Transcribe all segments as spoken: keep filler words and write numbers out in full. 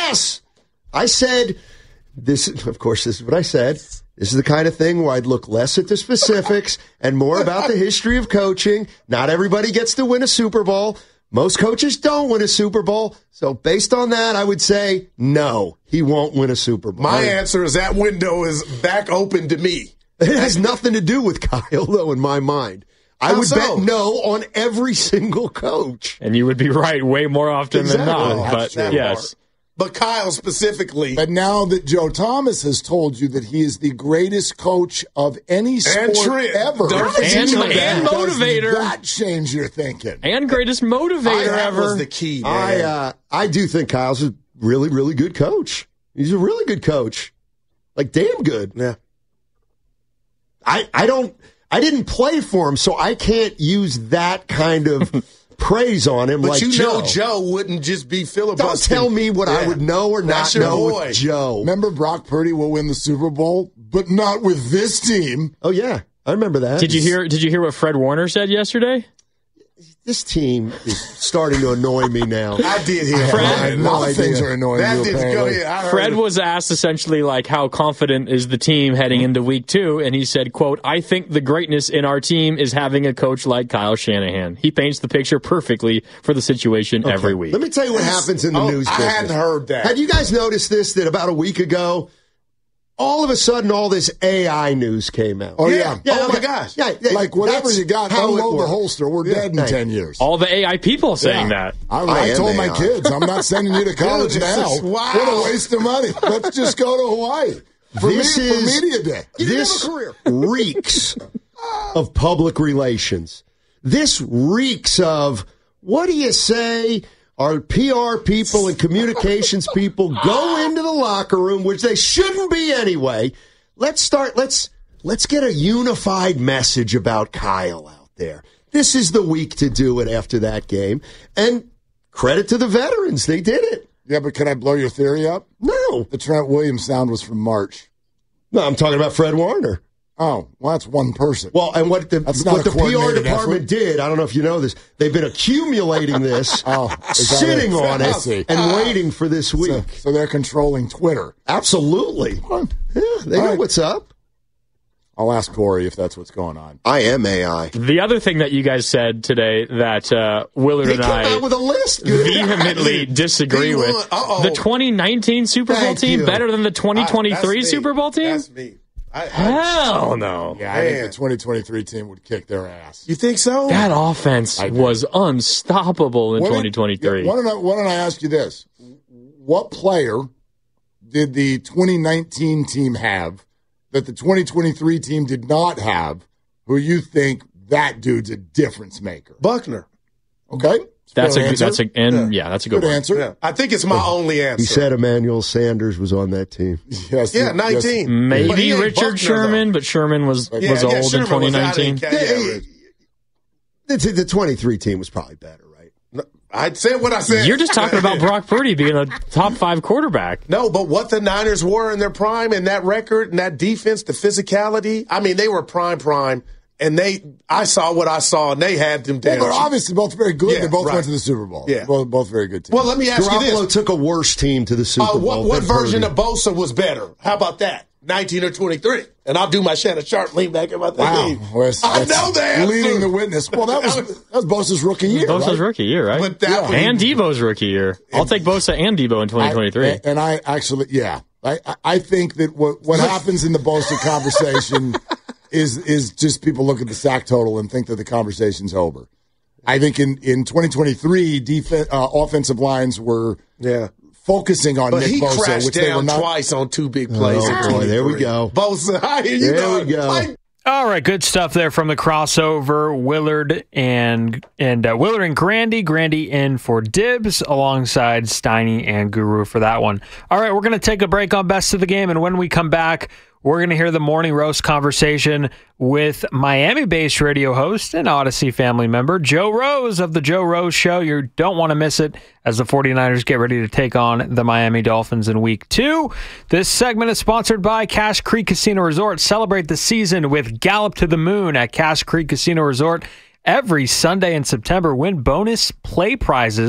Yes. I said, this. Of course, this is what I said. This is the kind of thing where I'd look less at the specifics and more about the history of coaching. Not everybody gets to win a Super Bowl. Most coaches don't win a Super Bowl. So based on that, I would say, no, he won't win a Super Bowl. My answer is that window is back open to me. It has nothing to do with Kyle, though, in my mind. I How would so? bet no on every single coach. And you would be right way more often Exactly. than not. Oh, But that yes. part. But Kyle specifically. But now that Joe Thomas has told you that he is the greatest coach of any sport Trent. ever. Don't forget And- about that. and motivator. Does that change your thinking? And greatest motivator that ever. was the key, man. I uh, I do think Kyle's a really, really good coach. He's a really good coach. Like, damn good. Yeah. I, I don't, I didn't play for him, so I can't use that kind of praise on him But like you Joe. know Joe wouldn't just be filibustering. Don't tell me what I Yeah. would know or That's not your know boy. with Joe. Remember, Brock Purdy will win the Super Bowl, but not with this team. Oh, yeah. I remember that. Did you hear Did you hear what Fred Warner said yesterday? This team is starting to annoy me now. I did hear Fred- that. I no know things idea. are annoying That you, did go apparently. yeah, I heard Fred it. was asked essentially like how confident is the team heading into week two, and he said, quote, I think the greatness in our team is having a coach like Kyle Shanahan. He paints the picture perfectly for the situation Okay. every week. Let me tell you what happens in the Oh, news I business. hadn't heard that. Had you guys noticed this, that about a week ago, all of a sudden all this A I news came out? Oh, Yeah. yeah. Oh, my gosh. Yeah, yeah, Like, whatever that's you got, how it unload the works. holster. We're Yeah. dead in Hey. ten years. All the A I people saying Yeah. that. I, I I am told my A I. kids, I'm not sending you to college Dude, this now. is- wow. What a waste of money. Let's just go to Hawaii. For, This me, is- for media day. You didn't This have a career. reeks of public relations. This reeks of, what do you say? Our P R people and communications people go into the locker room, which they shouldn't be anyway. Let's start, let's, let's get a unified message about Kyle out there. This is the week to do it after that game. And credit to the veterans. They did it. Yeah, but can I blow your theory up? No. The Trent Williams sound was from March. No, I'm talking about Fred Warner. Oh, well, that's one person. Well, and what the That's not what a the P R coordinated department effort. did, I don't know if you know this, they've been accumulating this, Oh, is that sitting it? on I it, see. and waiting for this week. So, so they're controlling Twitter. Absolutely. Yeah, they All know right. what's up. I'll ask Corey if that's what's going on. I am A I. The other thing that you guys said today that uh, Willard They and came I out with a list. vehemently disagree He with. won. Uh-oh. The twenty nineteen Super Bowl Thank team you. better than the twenty twenty-three That's me. Super Bowl team? That's me. I, I, Hell no. Yeah, I think Man. the twenty twenty-three team would kick their ass. you think so? That offense I do. was unstoppable in Why don't- twenty twenty-three. yeah, why, don't I, why don't I ask you this? What player did the twenty nineteen team have that the twenty twenty-three team did not have, who you think that dude's a difference maker? Buckner. Okay? That's a Good good, that's answer. a and yeah, that's a good, Good one. answer. Yeah. I think it's my only answer. He said Emmanuel Sanders was on that team. Yes, yeah, yes. nineteen. Maybe But he ain't Richard Buckner, Sherman, though. but Sherman was Yeah, was yeah, old Sherman in twenty was out nineteen. in- yeah, The, the, the twenty-three team was probably better, right? I said what I said. You're just talking about Brock Purdy being a top five quarterback. No, but what the Niners were in their prime and that record and that defense, the physicality. I mean, they were prime, prime, and they. I saw what I saw, and they had them Well, down. they're obviously both very good. Yeah, they both right. went to the Super Bowl. Yeah. Both, both very good teams. Well, let me ask you Garoppolo this: took a worse team to the Super uh, Bowl. what, what than version Purdy. of Bosa was better? How about that? Nineteen or twenty-three? And I'll do my Shannon Sharp lean back in my thing. wow. Well, that's- I that's know that. leading the witness. Well, that was that was Bosa's rookie year. Bosa's right? rookie year, right? But that was- and Debo's rookie year. I'll take Bosa and Debo in twenty twenty-three. I, and I actually, yeah, I, I- I think that what what happens in the Bosa conversation is is just people look at the sack total and think that the conversation's over. I think in in twenty twenty-three, defense, uh, offensive lines were Yeah. focusing on But Nick he Bosa, crashed which they were down not. twice on two big plays. Oh, in boy, there we twenty-three. go. Bosa, I hear you There go. we go. Like, All right, good stuff there from the crossover. Willard and and uh, Willard and Grandy. Grandy in for dibs alongside Steiny and Guru for that one. All right, we're going to take a break on Best of the Game, and when we come back, we're going to hear the Morning Roast conversation with Miami-based radio host and Odyssey family member Joe Rose of the Joe Rose Show. You don't want to miss it as the 49ers get ready to take on the Miami Dolphins in week two. This segment is sponsored by Cache Creek Casino Resort. Celebrate the season with Gallop to the Moon at Cache Creek Casino Resort. Every Sunday in September, win bonus play prizes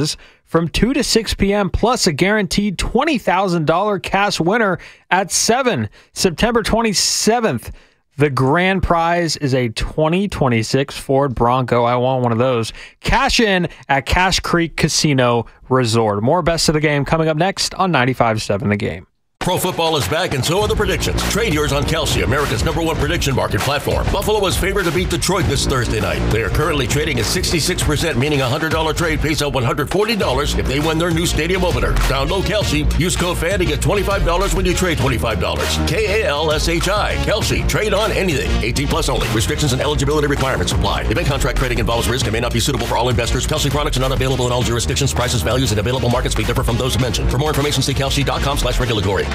from two to six p.m., plus a guaranteed twenty thousand dollars cash winner at seven. September twenty-seventh, the grand prize is a twenty twenty-six Ford Bronco. I want one of those. Cash in at Cash Creek Casino Resort. More Best of the Game coming up next on ninety-five point seven The Game. Pro football is back, and so are the predictions. Trade yours on Kalshi, America's number one prediction market platform. Buffalo is favored to beat Detroit this Thursday night. They are currently trading at sixty-six percent, meaning a one hundred dollars trade pays out one hundred forty dollars if they win their new stadium opener. Download Kalshi. Use code FAN to get twenty-five dollars when you trade twenty-five dollars. K A L S H I. Kalshi. Trade on anything. eighteen plus only. Restrictions and eligibility requirements apply. Event contract trading involves risk and may not be suitable for all investors. Kalshi products are not available in all jurisdictions. Prices, values, and available markets may differ from those mentioned. For more information, see kalshi dot com slash regulatory.